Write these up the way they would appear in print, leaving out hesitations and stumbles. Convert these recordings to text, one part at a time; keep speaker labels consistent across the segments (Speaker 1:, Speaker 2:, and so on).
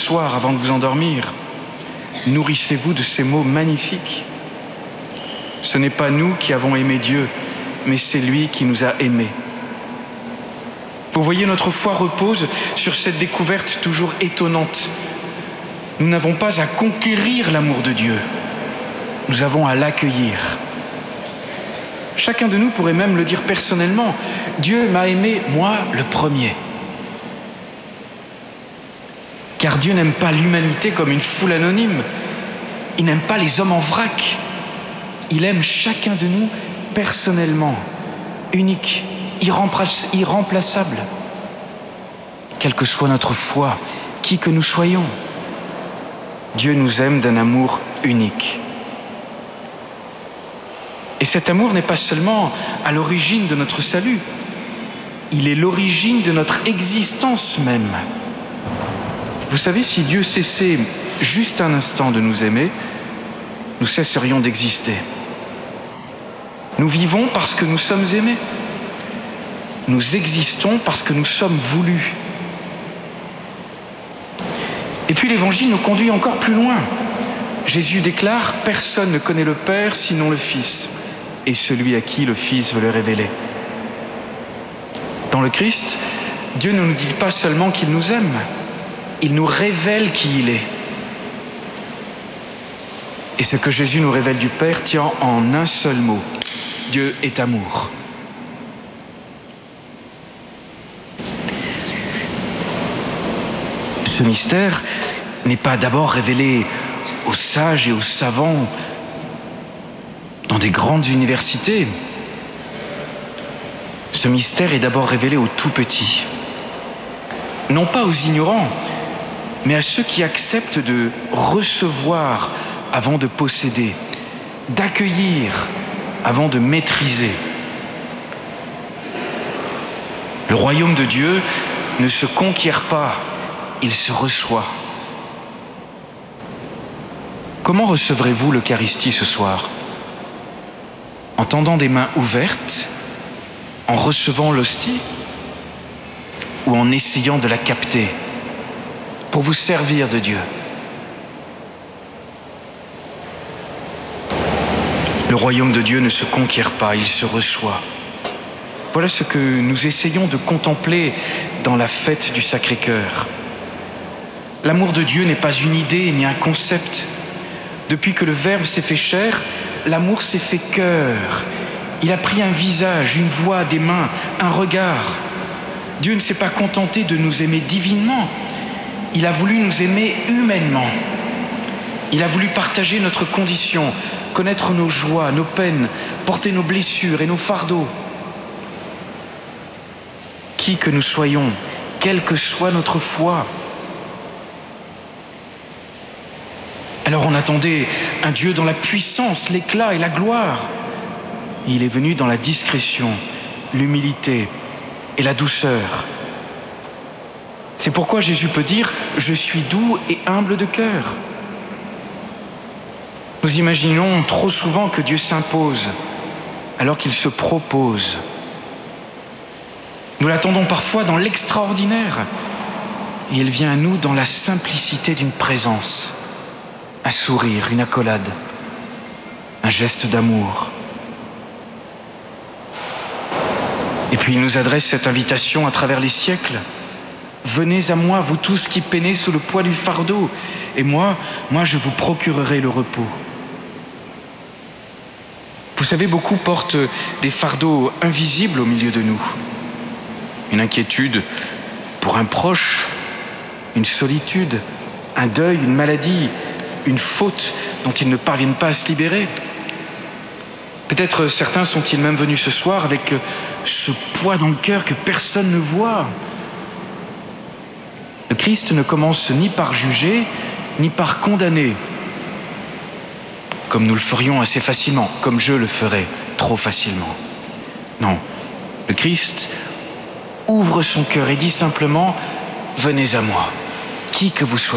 Speaker 1: soir avant de vous endormir, nourrissez-vous de ces mots magnifiques. Ce n'est pas nous qui avons aimé Dieu, mais c'est lui qui nous a aimés. Vous voyez, notre foi repose sur cette découverte toujours étonnante. Nous n'avons pas à conquérir l'amour de Dieu, nous avons à l'accueillir. Chacun de nous pourrait même le dire personnellement. Dieu m'a aimé, moi, le premier. Car Dieu n'aime pas l'humanité comme une foule anonyme. Il n'aime pas les hommes en vrac. Il aime chacun de nous personnellement, unique, irremplaçable. Quelle que soit notre foi, qui que nous soyons, Dieu nous aime d'un amour unique. Et cet amour n'est pas seulement à l'origine de notre salut, il est l'origine de notre existence même. Vous savez, si Dieu cessait juste un instant de nous aimer, nous cesserions d'exister. Nous vivons parce que nous sommes aimés. Nous existons parce que nous sommes voulus. Et puis l'Évangile nous conduit encore plus loin. Jésus déclare « Personne ne connaît le Père sinon le Fils, et celui à qui le Fils veut le révéler. » Dans le Christ, Dieu ne nous dit pas seulement qu'il nous aime, il nous révèle qui il est. Et ce que Jésus nous révèle du Père tient en un seul mot. Dieu est amour. Ce mystère n'est pas d'abord révélé aux sages et aux savants dans des grandes universités. Ce mystère est d'abord révélé aux tout petits. Non pas aux ignorants, mais à ceux qui acceptent de recevoir avant de posséder, d'accueillir avant de maîtriser. Le royaume de Dieu ne se conquiert pas, il se reçoit. Comment recevrez-vous l'Eucharistie ce soir? En tendant des mains ouvertes, en recevant l'hostie, ou en essayant de la capter pour vous servir de Dieu? Le royaume de Dieu ne se conquiert pas, il se reçoit. Voilà ce que nous essayons de contempler dans la fête du Sacré-Cœur. L'amour de Dieu n'est pas une idée ni un concept. Depuis que le Verbe s'est fait chair, l'amour s'est fait cœur. Il a pris un visage, une voix, des mains, un regard. Dieu ne s'est pas contenté de nous aimer divinement. Il a voulu nous aimer humainement. Il a voulu partager notre condition, connaître nos joies, nos peines, porter nos blessures et nos fardeaux. Qui que nous soyons, quelle que soit notre foi. Alors on attendait un Dieu dans la puissance, l'éclat et la gloire. Et il est venu dans la discrétion, l'humilité et la douceur. C'est pourquoi Jésus peut dire « Je suis doux et humble de cœur ». Nous imaginons trop souvent que Dieu s'impose alors qu'il se propose. Nous l'attendons parfois dans l'extraordinaire et il vient à nous dans la simplicité d'une présence. Un sourire, une accolade, un geste d'amour. Et puis il nous adresse cette invitation à travers les siècles. Venez à moi, vous tous qui peinez sous le poids du fardeau, et moi je vous procurerai le repos. Vous savez, beaucoup portent des fardeaux invisibles au milieu de nous. Une inquiétude pour un proche, une solitude, un deuil, une maladie, une faute dont ils ne parviennent pas à se libérer. Peut-être certains sont-ils même venus ce soir avec ce poids dans le cœur que personne ne voit. Le Christ ne commence ni par juger, ni par condamner, comme nous le ferions assez facilement, comme je le ferais trop facilement. Non, le Christ ouvre son cœur et dit simplement « Venez à moi, qui que vous soyez ».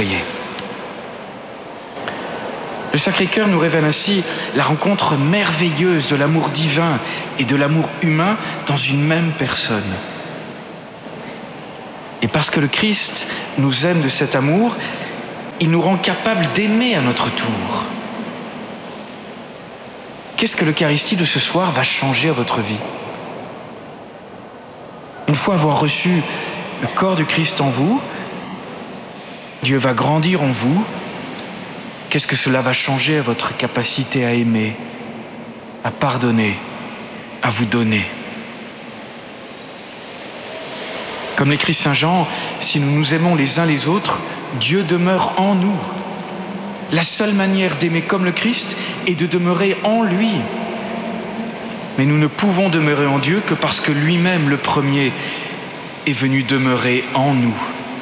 Speaker 1: Le Sacré-Cœur nous révèle ainsi la rencontre merveilleuse de l'amour divin et de l'amour humain dans une même personne. Et parce que le Christ nous aime de cet amour, il nous rend capables d'aimer à notre tour. Qu'est-ce que l'Eucharistie de ce soir va changer à votre vie? Une fois avoir reçu le corps du Christ en vous, Dieu va grandir en vous. Qu'est-ce que cela va changer à votre capacité à aimer, à pardonner, à vous donner? Comme l'écrit Saint Jean, si nous nous aimons les uns les autres, Dieu demeure en nous. La seule manière d'aimer comme le Christ est de demeurer en lui. Mais nous ne pouvons demeurer en Dieu que parce que lui-même, le premier, est venu demeurer en nous.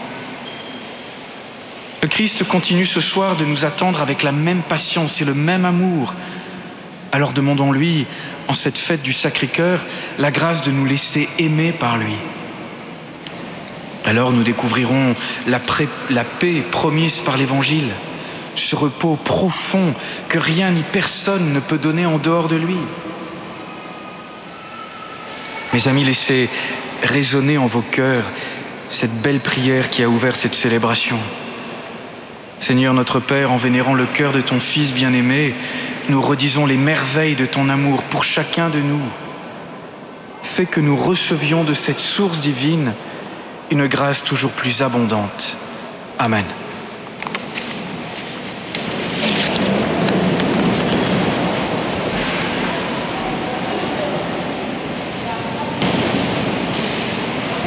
Speaker 1: Le Christ continue ce soir de nous attendre avec la même patience et le même amour. Alors demandons-lui, en cette fête du Sacré-Cœur, la grâce de nous laisser aimer par lui. Alors nous découvrirons la paix promise par l'Évangile, ce repos profond que rien ni personne ne peut donner en dehors de lui. Mes amis, laissez résonner en vos cœurs cette belle prière qui a ouvert cette célébration. Seigneur notre Père, en vénérant le cœur de ton Fils bien-aimé, nous redisons les merveilles de ton amour pour chacun de nous. Fais que nous recevions de cette source divine une grâce toujours plus abondante. Amen.